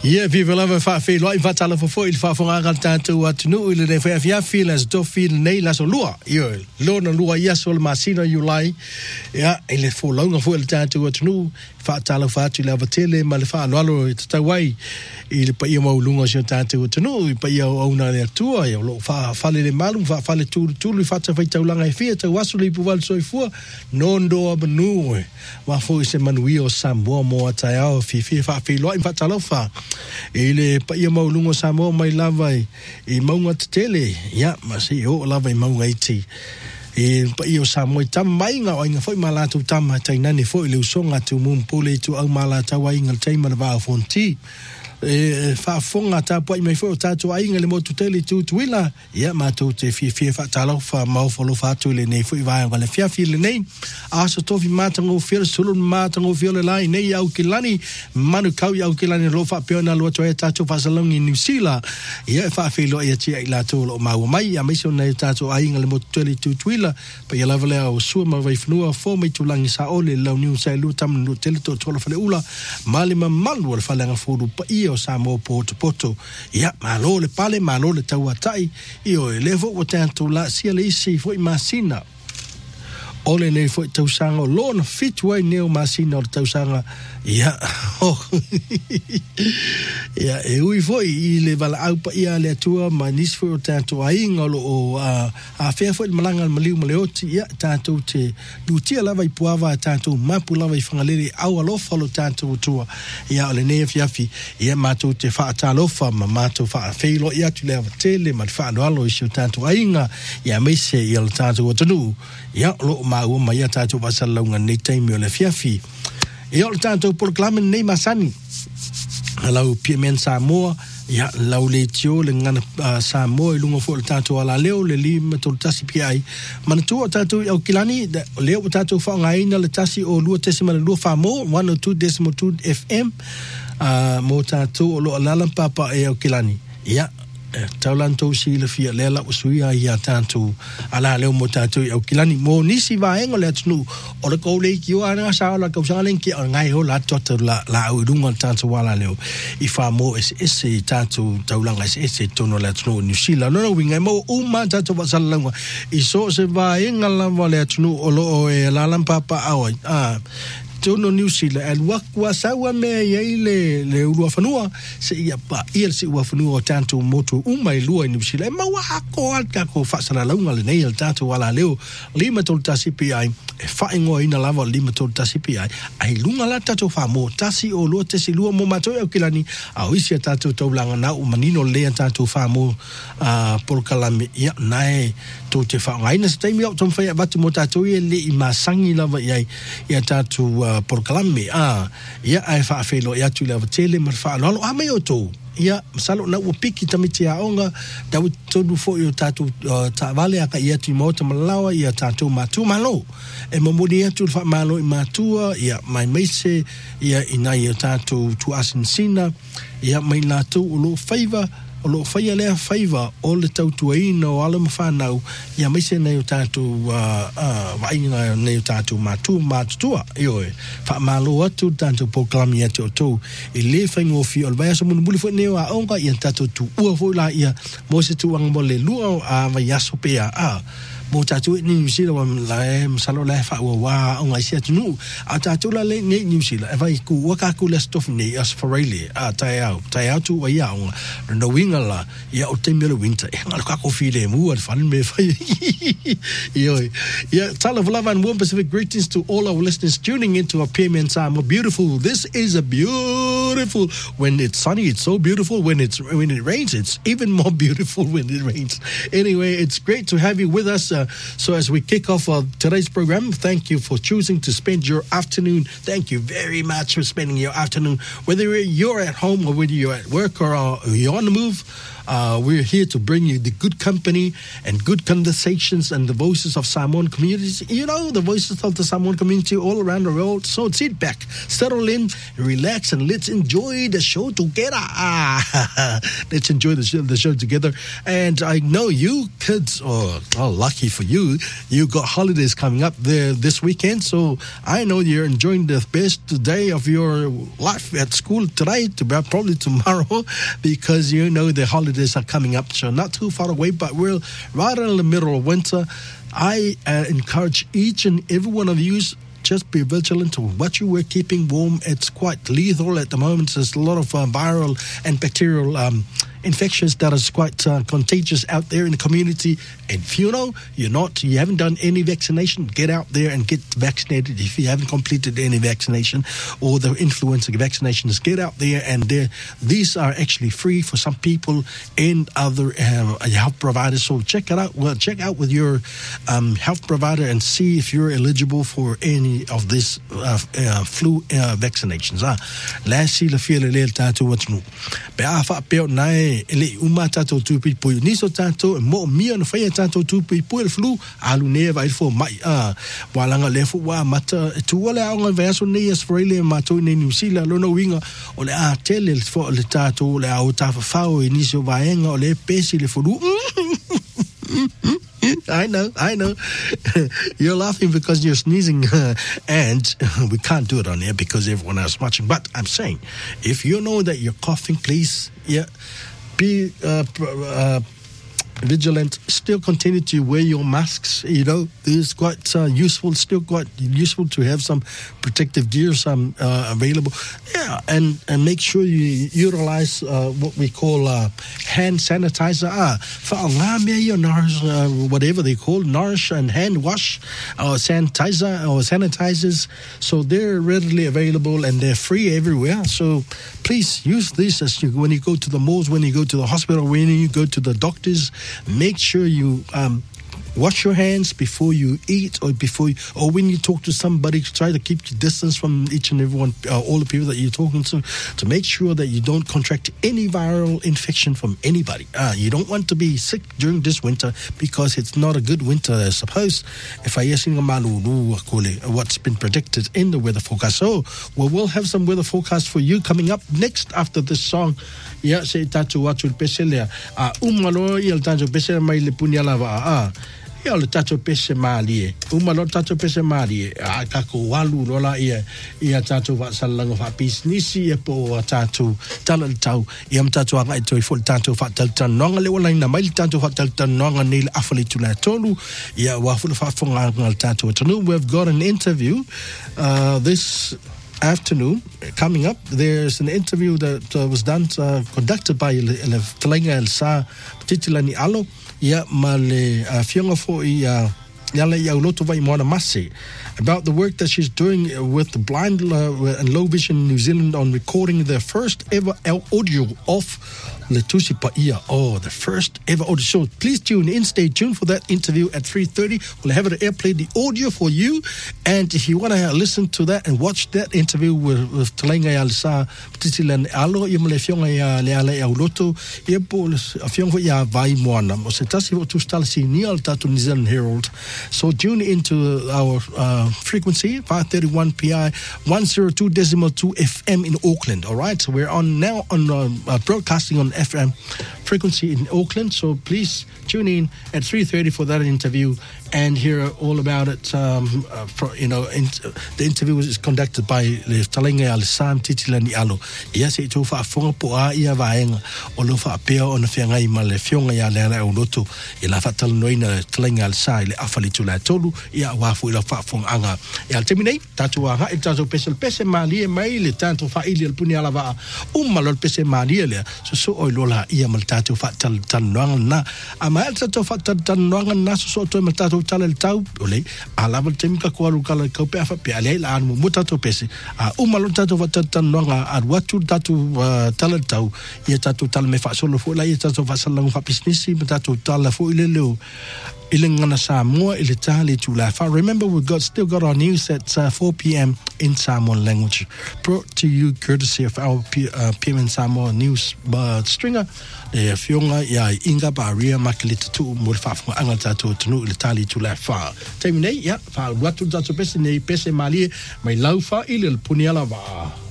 Ia viva lava fa fe lo fa tala fo il fa fonga tanto at no ile de fa feel as do feel nei la so lua io lo na lua ia sol masina you lai ia ile fo longa fo il tanto at no fa tala fa tu lava tele ma le fa lo tawai il pa ia mo lunga so tanto at no pa ia ona le tua ia lo fa le malum fa le tu fa ta fa taulanga e fia ta wasu le puval so fu non do abnu wa fo se manui o sambo mo ta ia fi fa lo fa tala fa ele pa ia maulungo Samoa mai lava e maunga tele ia ma se o lava i maunga iti e pa ia Samoa tam mai nga o inga foi malatu tam tai nani foi le usonga tu mumpole tu au malata wa inga tai mana va fonti fa fonga ta po mai foi tatu ai inga le mo tele tu tuila ia ma tu te fi fa talo fa mau folo fa tu le nei foi va ngale fia fi le nei a so to fi matango fi sulun matango fi le lai nei au kilani manu kau au kilani lo fa pe na lo to tatu fa salong in New Zealand ia fa fi lo ia ti la to lo mau mai a mai so nei tatu ai inga le mo tele tu tuila pa ia lava le o su ma vai fnua fo mai tu langi sa ole la New Zealand lu tam no tele to lo fa le ula mali ma malu fa langa fodu pa ia Samoa poto ia malo le pale malo le tauatai io levo o tanto la sia le isi foi masina ole nei foi tausanga lona fit way neo masina o tausanga ia ia e ui foi i le vala au pa ia le tua ma nis foi o tanto ainga o a fea foi malanga maliu maleoti ia tanto te lutia lava i puava tanto mapu lava i whangalere au alofa lo tanto tua ia ole nei fiafi ia mato te wha atalofa ma mato wha feilo ia tu leva tele ma wha anoalo i sio tanto ainga ia meise ia lo tanto o tanu ia lo maua ma ia tanto wasalaunga nei taimi o le fiafi ia o tanto proclame nei masani lau Piemen Samoa ia lau le tio le ngana Samoa i lunga fo le tanto ala leo le lima tol tasi piai mana tua tanto au kilani leo tanto fa ngaina le tasi o lua tesima le lua famo 102.2 FM mo tanto o lo alalam papa e au kilani ia taulanto si le fia lela usuia ia tanto ala leo mo tanto au kilani mo nisi vaenga le tunu o le ko le ki o ana sa la ko salen ki ngai ho la tota la au dunga tanto wala leo I fa mo es tanto taulanga es tono la tunu New Zealand no winga mo uma tanto vasalanga I so se vaenga la vale tunu o lo e la lampapa au tono New Zealand and wakwa sawa me ile le ulu afanua se ia pa ia se ua afanua tanto moto umai lua New Zealand ma wa ko alka ko fa sala lunga le nei tanto wala leo lima tol tasi pi ai fa ingo ina lava lima tol tasi pi ai lunga la tato fa mo tasi o lo tesi lua mo mato e kilani au isia tato taulanga na umanino le tanto fa mo por kalame ia nai to te fa ngai na stai mi au tom fa batu mo tato e le I masangi lava ia tato por kalame ia ai fa felo ia tu lava tele mar fa lo mai o to ia salo na upiki tamiti a onga da todo fo yo tatu ta vale aka ia tu mota malawa ia tatu matu malo e mamudi ia tu fa malo I matua ia mai meise ia ina ia tatu tu asinsina ia mai na tu lo favor o lo faia le favor o le tautu ina o ala mfanau ia meise na yo tatu vai na yo tatu matua io fa malo atu tanto proclame ia to I le fango fi o vai so mun buli fo neo a onga ia tatu tu ua fo la ia mo se tu ang mo le lua a vai aso pea mo tatu ni New Zealand la msalo la fa wa onga sia tunu a tatu la le ni New Zealand vai ku waka ku le stuff ni as for really tai out tu wa ia onga no winga la ia o te mele winter ngal ka ko fi le mu al fan me fa yo yeah tell of love and warm Pacific greetings to all our listeners tuning into our Piemen Samoa beautiful this is a beautiful when it's sunny it's so beautiful when it rains it's even more beautiful when it rains anyway it's great to have you with us so as we kick off today's program, thank you for choosing to spend your afternoon. Thank you very much for spending your afternoon. Whether you're at home or whether you're at work or you're on the move, we're here to bring you the good company and good conversations and the voices of Samoan communities. You know, the voices of the Samoan community all around the world. So sit back, settle in, relax, and let's enjoy the show together. Let's enjoy the show together. And I know you kids, lucky for you, you got holidays coming up there this weekend. So I know you're enjoying the best day of your life at school today, probably tomorrow, because you know the holidays are coming up. So not too far away, but we're right in the middle of winter. I encourage each and every one of you, just be vigilant to what you were keeping warm. It's quite lethal at the moment. There's a lot of viral and bacterial infections that is quite contagious out there in the community. And if you know you haven't done any vaccination, get out there and get vaccinated. If you haven't completed any vaccination or the influenza vaccinations, get out there. And these are actually free for some people and other health providers. So check it out. Well, check out with your health provider and see if you're eligible for any of these flu vaccinations. Lasi la fia le tatou watu. Pe afa pe nai ele uma tatou tupi po niso tatou mo mia no fai tatou tupi po el flu alu ne vai fo mai walanga le fo wa mata tu wala nga verso ne is for ile matou ne New Zealand lo no winga o le a tele fo le tatou le au ta fa o niso vaenga o le pesi le fo I know. You're laughing because you're sneezing, and we can't do it on air because everyone else is watching. But I'm saying, if you know that you're coughing, please, be vigilant. Still continue to wear your masks. It's quite useful. Still quite useful to have some protective gear, available. And make sure you utilize what we call hand sanitizer. Whatever they call Nourish and hand wash or sanitizers. So they're readily available and they're free everywhere. So please use this when you go to the malls, when you go to the hospital, when you go to the doctors. Make sure you wash your hands before you eat or when you talk to somebody. Try to keep your distance from each and every one, all the people that you're talking to make sure that you don't contract any viral infection from anybody. You don't want to be sick during this winter because it's not a good winter, I suppose. If I ask what's been predicted in the weather forecast. So we'll have some weather forecast for you coming up next after this song. Se tatu watu pesele umalo il tanto pesele mai le punyalava ia le tatu pese mali umalo tatu pese mali kako walu lola ia tatu va salanga fa business e po tatu talal tau ia tatu anga to fo tatu fa talta nonga le wala ina mai tatu fa talta nonga ne afali tula tolu ia wa fu fa fonga tatu tanu. We've got an interview this afternoon coming up. There's an interview that was done conducted by Talenga El Sa Titilani Alo male fionga fo yala ya uloto vai moana masi about the work that she's doing with the blind and low vision in New Zealand on recording their first ever audio of Letusi Paia. The first ever audio. So please tune in, stay tuned for that interview at 3:30. We'll have it airplay the audio for you, and if you want to listen to that and watch that interview with Talenga Alsa Titilan Alo Yamale Fionga ya Leala Auloto Yepo Fionga ya Vai Moana o se tasi o tustalasi ni al tatu New Zealand Herald. So tune into our frequency 531 PI 102.2 FM in Auckland. All right, so we're now on broadcasting on FM frequency in Auckland. So please tune in at 3:30 for that interview and hear all about it. The interview is conducted by the Talenga Alisam Titilani Alo. Yes, it will fa po a ia vaenga o lo fa peo ona fianga I male fionga ya lera o loto I la fatal noina Talenga Alsa le afali tula tolu ia wafu ila fa anga ia terminate tatu anga I tatu pese mali mai le tanto fa ili puni ala va malol pese mali le so o lola ia mal tatu fa tal na ama tatu fa tal na so to mal tatu talel tau ole ala val temka ko alu kala ko pe fa pe ale la anu mutato pese malol tatu fa tal nanga ad watu tatu talel tau ia tatu tal me fa solo fo la ia tatu fa salang fa business tatu tal fo ile leo Ilengana Samoa ilitali tulafa. Remember, still got our news at 4 p.m. in Samoan language, brought to you courtesy of our PM in Samoa news stringer. Fionga ya inga baria makilita tu mulfa angata tu tunu ilitali tulafa. Terminate ya fa watu tatu pese ne pese mali mai laufa ilil puniala va.